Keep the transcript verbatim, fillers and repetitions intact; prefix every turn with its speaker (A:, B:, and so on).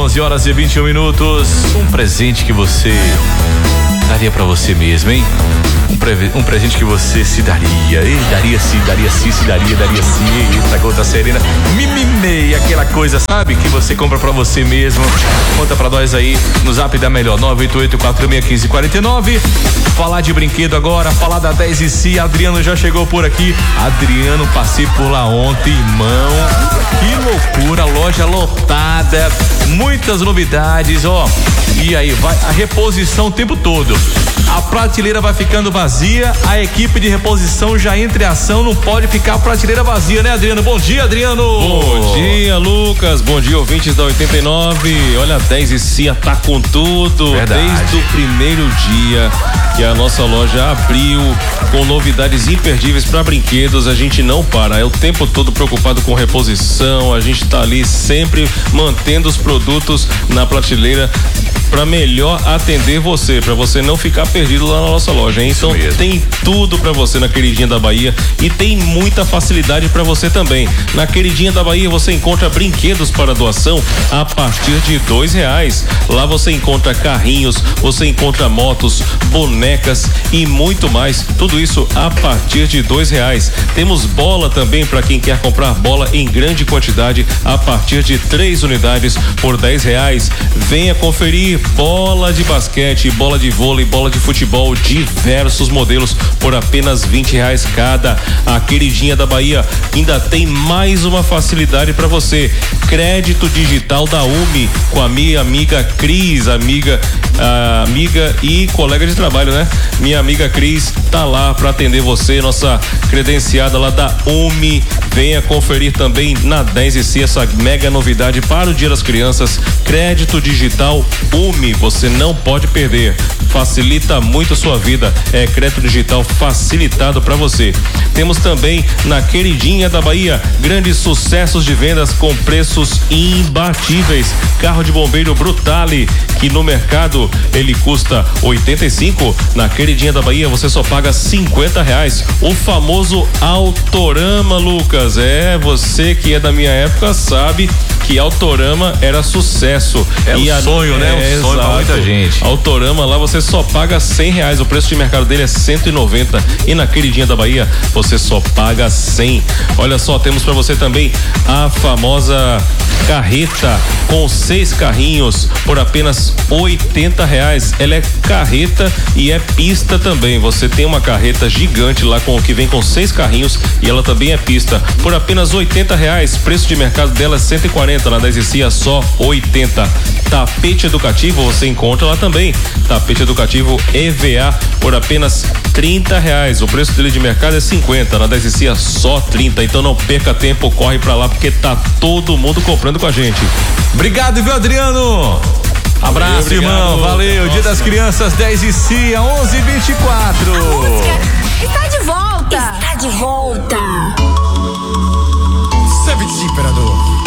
A: onze horas e vinte e um minutos. Um presente que você daria pra você mesmo, hein? Um, pre- um presente que você se daria. Ei, daria sim, daria sim, se daria, daria sim. Eita, gota serena. Mimimei, aquela coisa, sabe? Que você compra pra você mesmo. Conta pra nós aí no zap da melhor, nove oito oito, quatro seis um cinco, quatro nove. Falar de brinquedo agora, falar da dez e C. Adriano já chegou por aqui. Adriano, passei por lá ontem, irmão. Que loucura, loja lotada. Muitas novidades, ó. E aí, vai a reposição o tempo todo. A prateleira vai ficando vazia, a equipe de reposição já entra em ação, não pode ficar a prateleira vazia, né, Adriano? Bom dia, Adriano!
B: Bom dia, Lucas, bom dia, ouvintes da oitenta e nove. Olha, a dez e C tá com tudo.
A: Verdade.
B: Desde o primeiro dia que a nossa loja abriu, com novidades imperdíveis para brinquedos, a gente não para, é o tempo todo preocupado com reposição, a gente tá ali sempre mantendo os produtos na prateleira para melhor atender você, para você não ficar perdido lá na nossa loja, hein? Então tem tudo para você na Queridinha da Bahia e tem muita facilidade para você também. Na Queridinha da Bahia você encontra brinquedos para doação a partir de dois reais. Lá você encontra carrinhos, você encontra motos, bonecas e muito mais. Tudo isso a partir de dois reais. Temos bola também para quem quer comprar bola em grande quantidade a partir de três unidades por dez reais. Venha conferir. Bola de basquete, bola de vôlei, bola de futebol, diversos modelos por apenas vinte reais cada. A Queridinha da Bahia ainda tem mais uma facilidade para você. Crédito digital da Umi com a minha amiga Cris, amiga, a amiga e colega de trabalho, né? Minha amiga Cris tá lá para atender você, nossa credenciada lá da Umi. Venha conferir também na dez e C essa mega novidade para o Dia das Crianças. Crédito digital Umi. Você não pode perder, facilita muito a sua vida, é crédito digital facilitado para você. Temos também na Queridinha da Bahia grandes sucessos de vendas com preços imbatíveis. Carro de bombeiro Brutale, que no mercado ele custa oitenta e cinco, na Queridinha da Bahia você só paga cinquenta reais. O famoso Autorama, Lucas, é, você que é da minha época sabe que Autorama era sucesso.
A: É
B: e
A: um
B: a,
A: sonho, né?
B: É,
A: um sonho pra muita gente.
B: Autorama lá você só paga cem reais, o preço de mercado dele é cento e noventa e na Queridinha da Bahia você só paga cem. Olha só, temos para você também a famosa carreta com seis carrinhos por apenas oitenta reais. Ela é carreta e é pista também. Você tem uma carreta gigante lá com que vem com seis carrinhos e ela também é pista por apenas oitenta reais. Preço de mercado dela é cento e quarenta, na dez e C é só oitenta. Tapete educativo você encontra lá também. Tapete educativo E V A por apenas trinta reais. O preço dele de mercado é cinquenta, na dez e C é só trinta. Então não perca tempo, corre pra lá porque tá todo mundo comprando com a gente.
A: Obrigado, viu, Adriano? Abraço, obrigado, irmão. Valeu. Nossa. Dia das Crianças, dez e C, onze e vinte e quatro.
C: A música está de volta. Está de volta.
D: Sabe, Imperador.